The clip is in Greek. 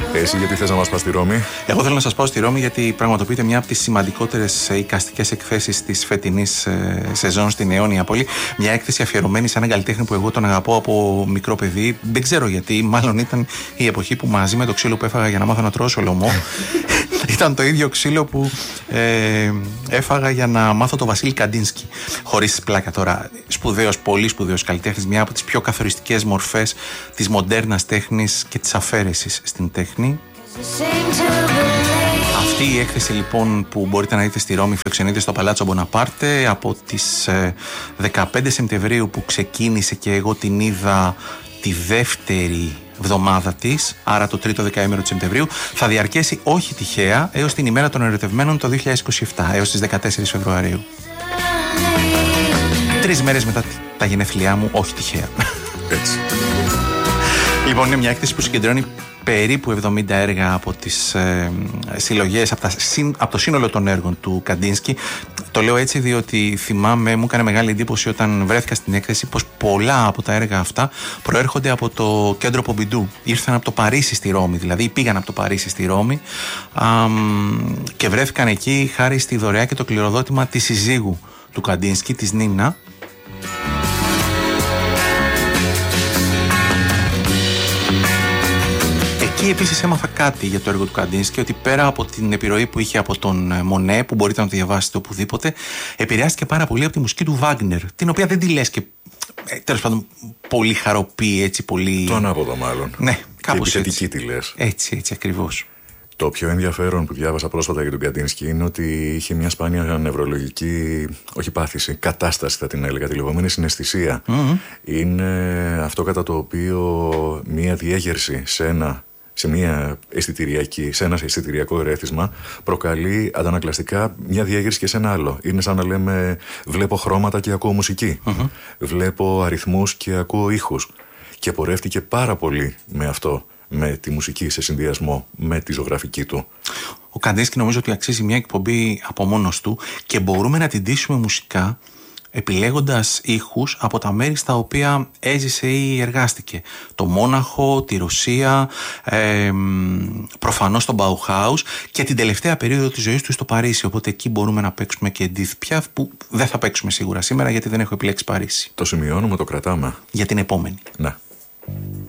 Εσύ γιατί θες να μας πας στη Ρώμη? Εγώ θέλω να σας πάω στη Ρώμη γιατί πραγματοποιείται μια από τις σημαντικότερες εικαστικές εκθέσεις της φετινής σεζόν στην αιώνια πόλη. Μια έκθεση αφιερωμένη σε έναν καλλιτέχνη που εγώ τον αγαπώ από μικρό παιδί. Δεν ξέρω γιατί, μάλλον ήταν η εποχή που μαζί με το ξύλο που έφαγα για να μάθω να τρώω σολομό ήταν το ίδιο ξύλο που έφαγα για να μάθω το Βασίλη Καντίνσκι. Χωρίς πλάκα τώρα. Σπουδαίος, πολύ σπουδαίος καλλιτέχνης, μια από τις πιο καθοριστικές μορφές της μοντέρνας τέχνης και της αφαίρεσης στην τέχνη. Αυτή η έκθεση λοιπόν που μπορείτε να δείτε στη Ρώμη φιλοξενείται στο Παλάτσο Μποναπάρτε από τις 15 Σεπτεμβρίου που ξεκίνησε και εγώ την είδα τη δεύτερη εβδομάδα της, άρα το τρίτο δεκαήμερο του Σεπτεμβρίου. Θα διαρκέσει όχι τυχαία έως την ημέρα των ερωτευμένων το 2027, έως τις 14 Φεβρουαρίου. 3 μέρες μετά τα γενέθλιά μου, όχι τυχαία. Έτσι. Λοιπόν, είναι μια έκθεση που συγκεντρώνει περίπου 70 έργα από τις συλλογές, από το σύνολο των έργων του Καντίνσκι. Το λέω έτσι διότι θυμάμαι, μου έκανε μεγάλη εντύπωση όταν βρέθηκα στην έκθεση πως πολλά από τα έργα αυτά προέρχονται από το κέντρο Πομπιντού. Ήρθαν από το Παρίσι στη Ρώμη, δηλαδή πήγαν από το Παρίσι στη Ρώμη και βρέθηκαν εκεί χάρη στη δωρεά και το κληροδότημα της συζύγου του Καντίνσκι, της Νίνα. Εκεί επίσης έμαθα κάτι για το έργο του Καντίνσκι, ότι πέρα από την επιρροή που είχε από τον Μονέ, που μπορείτε να το διαβάσετε οπουδήποτε, επηρεάστηκε πάρα πολύ από τη μουσική του Βάγκνερ, την οποία δεν τη λες και τέλος πάντων πολύ χαροπή, έτσι πολύ. Το ανάποδο μάλλον. Ναι, κάπως έτσι. Και τη λες. Έτσι ακριβώς. Το πιο ενδιαφέρον που διάβασα πρόσφατα για τον Καντίνσκι είναι ότι είχε μια σπάνια νευρολογική, όχι πάθηση, κατάσταση θα την έλεγα, τη λεγόμενη συναισθησία. Είναι αυτό κατά το οποίο μια διέγερση σε ένα αισθητηριακό ερέθισμα προκαλεί αντανακλαστικά μια διέγερση και σε ένα άλλο. Είναι σαν να λέμε βλέπω χρώματα και ακούω μουσική. Βλέπω αριθμούς και ακούω ήχους. Και πορεύτηκε πάρα πολύ με αυτό, με τη μουσική σε συνδυασμό με τη ζωγραφική του. Ο Καντίνσκι νομίζω ότι αξίζει μια εκπομπή από μόνος του και μπορούμε να την ντύσουμε μουσικά επιλέγοντας ήχους από τα μέρη στα οποία έζησε ή εργάστηκε. Το Μόναχο, τη Ρωσία, προφανώς το Bauhaus και την τελευταία περίοδο της ζωής του στο Παρίσι. Οπότε εκεί μπορούμε να παίξουμε και Edith Piaf, που δεν θα παίξουμε σίγουρα σήμερα γιατί δεν έχω επιλέξει Παρίσι. Το σημειώνουμε, το κρατάμε. Για την επόμενη. Ναι.